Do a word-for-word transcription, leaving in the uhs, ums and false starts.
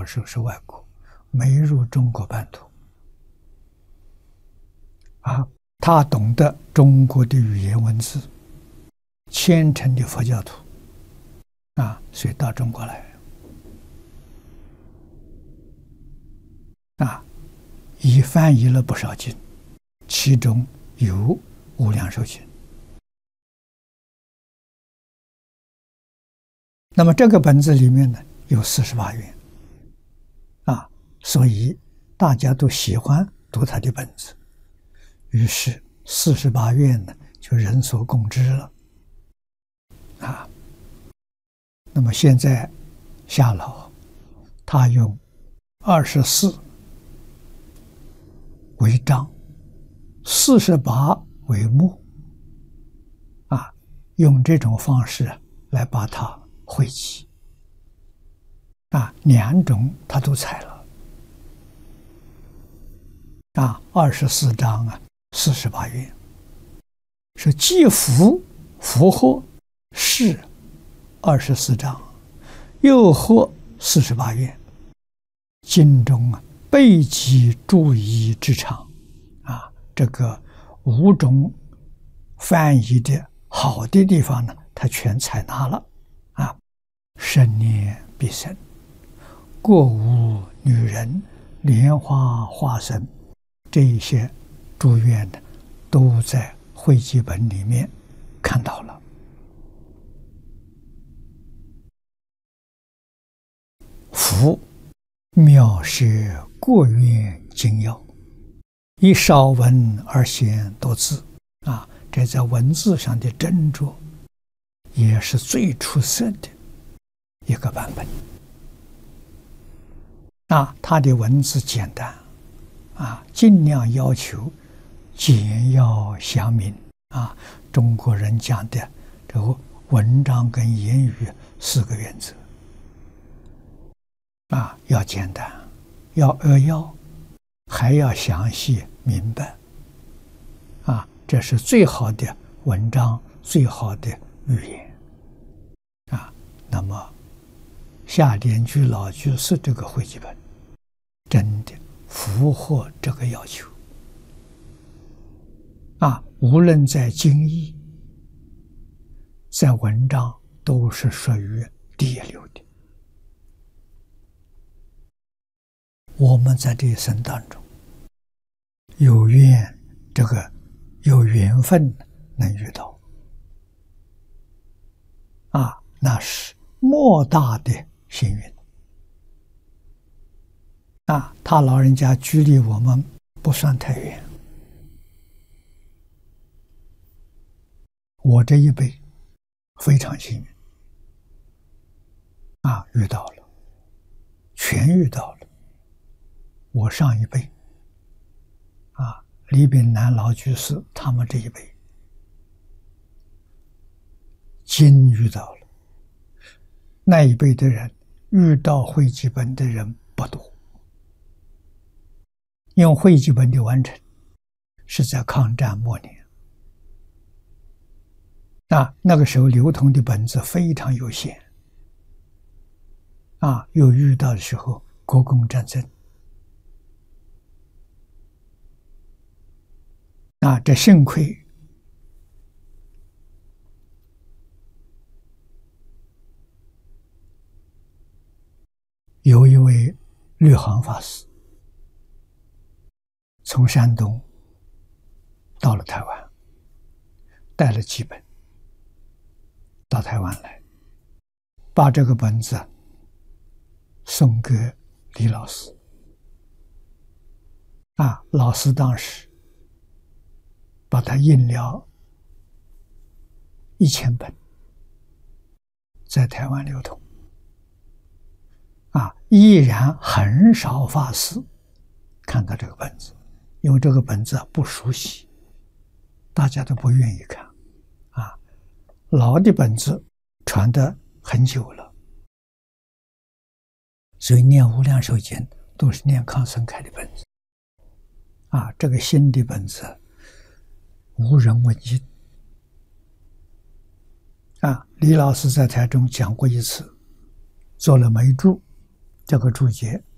时候是外国，没入中国版图啊。他懂得中国的语言文字，虔诚的佛教徒啊，所以到中国来啊，已翻译了不少经，其中有《无量寿经》。那么这个本子里面呢，有四十八愿啊，所以大家都喜欢读他的本子，于是四十八愿呢就人所共知了啊。那么现在夏老他用二十四为章，四十八为目啊，用这种方式来把它汇集啊，两种他都采了啊，二十四章啊，四十八愿，是既符符合是二十四章，又合四十八愿，经中啊备集注意之长啊，这个五种翻译的好的地方呢，他全采纳了啊。生念必生，过无女人，莲花化身，这一些祝愿的都在汇集本里面看到了。夫妙是过愿精要，以少文而显多字啊，这在文字上的斟酌也是最出色的一个版本啊。它的文字简单啊，尽量要求简要详明啊。中国人讲的这个文章跟言语四个原则啊，要简单，要扼要，还要详细明白啊，这是最好的文章，最好的语言啊。那么夏典居老居士这个汇集本真的符合这个要求啊，无论在经义在文章都是属于第一流的。我们在这一生当中有缘，这个有缘分能遇到啊，那是莫大的幸运啊。他老人家距离我们不算太远，我这一辈非常幸运啊，遇到了，全遇到了。我上一辈啊，李炳南老居士他们这一辈经遇到了，那一辈的人遇到汇集本的人不多，因为汇集本的完成是在抗战末年啊，那个时候流通的本子非常有限啊，又遇到的时候国共战争啊，这幸亏有一位律航法师从山东到了台湾，带了几本到台湾来，把这个本子送给李老师啊，老师当时把它印了一千本，在台湾流通啊，依然很少法师看到这个本子，因为这个本子不熟悉，大家都不愿意看啊。老的本子传得很久了，所以念无量寿经都是念康生开的本子啊，这个新的本子无人问津啊。李老师在台中讲过一次，做了媒注这个注解